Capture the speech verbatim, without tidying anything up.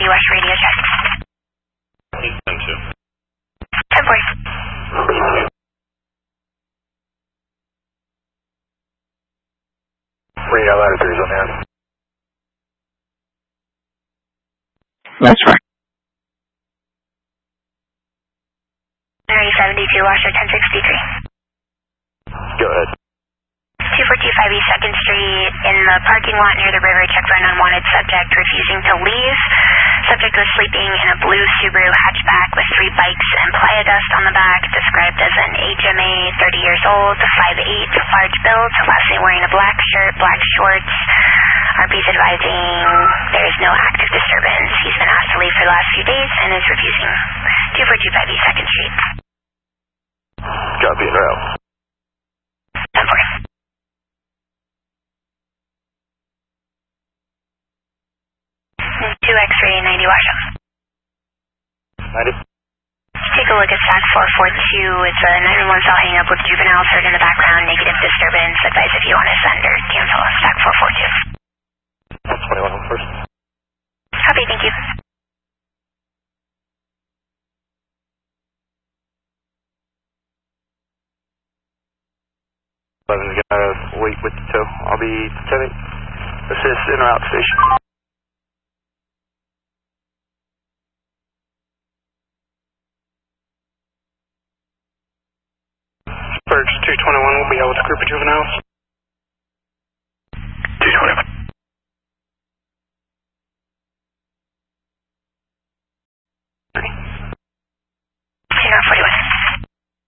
West radio check. ten two. ten four. Radar ladder three is on there. That's right. Mary seventy-two, Washer ten sixty-three. Go ahead. two four two five East second Street, in the parking lot near the river, check for an unwanted subject refusing to leave. Subject was sleeping in a blue Subaru hatchback with three bikes and playa dust on the back, described as an H M A, thirty years old, five eight, large build, lastly wearing a black shirt, black shorts. R P's advising there is no active disturbance. He's been asked to leave for the last few days and is refusing. two four two five East second Street. Copy and route. ten four. two X-ray ninety Washington. ninety. Take a look at stack four four two. It's a nine one one cell hang up with juvenile heard in the background, negative disturbance. Advise if you want to send or cancel stack four four two. twenty-one on first. Copy, thank you. eleven's gonna wait with the tow. I'll be ten eight. Assist in route station. Birds two twenty-one will be able to group of juveniles.